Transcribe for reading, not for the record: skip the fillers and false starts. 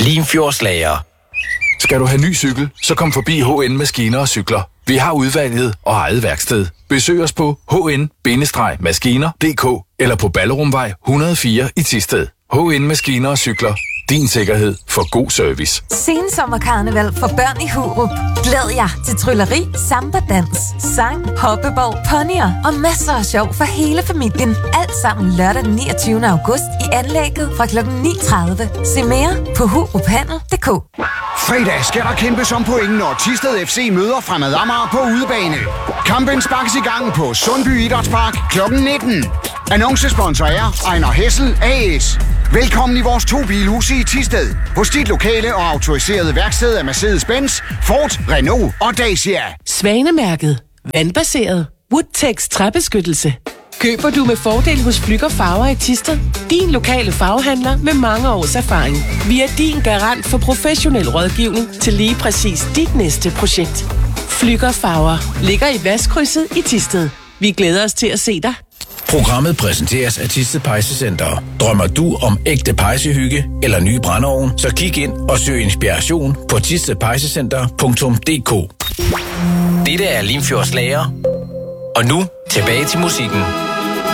Limfjordslager. Skal du have ny cykel, så kom forbi HN Maskiner og Cykler. Vi har udvalget og eget værksted. Besøg os på hn-maskiner.dk eller på Ballerumvej 104 i Thisted. HN Maskiner og Cykler. Din sikkerhed for god service. Sensommerkarneval for børn i Hurup. Glæd jer til trylleri, samba-dans, sang, hoppeball, ponyer og masser af sjov for hele familien. Alt sammen lørdag den 29. august i anlægget fra kl. 9.30. Se mere på huruphandel.dk. Fredag skal der kæmpes om point, når Thisted FC møder Fremad Amager på udebane. Kampen sparkes i gang på Sundby Idrætspark kl. 19. Annoncesponsor er Ejner Hessel AS. Velkommen i vores 2 bilhuse i Thisted. Hos dit lokale og autoriserede værksted af Mercedes-Benz, Ford, Renault og Dacia. Svanemærket. Vandbaseret. Woodtex træbeskyttelse. Køber du med fordel hos Flügger Farver i Thisted? Din lokale farvehandler med mange års erfaring. Vi er din garant for professionel rådgivning til lige præcis dit næste projekt. Flügger Farver ligger i Vestkrydset i Thisted. Vi glæder os til at se dig. Programmet præsenteres af Thisted Pejsecenter. Drømmer du om ægte pejsehygge eller ny brændeovn, så kig ind og søg inspiration på thistedpejsecenter.dk. Dette er Limfjordslager. Og nu tilbage til musikken.